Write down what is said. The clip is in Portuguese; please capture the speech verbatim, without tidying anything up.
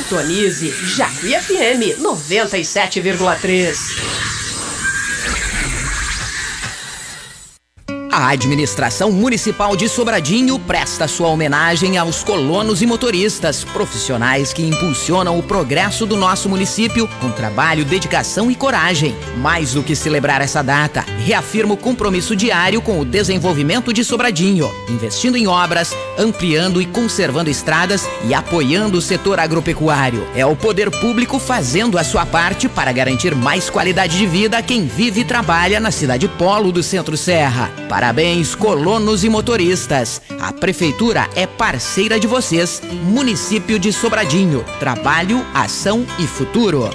Sintonize Jacuí F M noventa e sete vírgula três. A administração municipal de Sobradinho presta sua homenagem aos colonos e motoristas, profissionais que impulsionam o progresso do nosso município com trabalho, dedicação e coragem. Mais do que celebrar essa data, reafirma o compromisso diário com o desenvolvimento de Sobradinho, investindo em obras, ampliando e conservando estradas e apoiando o setor agropecuário. É o poder público fazendo a sua parte para garantir mais qualidade de vida a quem vive e trabalha na cidade polo do Centro-Serra. Parabéns, colonos e motoristas. A prefeitura é parceira de vocês. Município de Sobradinho. Trabalho, ação e futuro.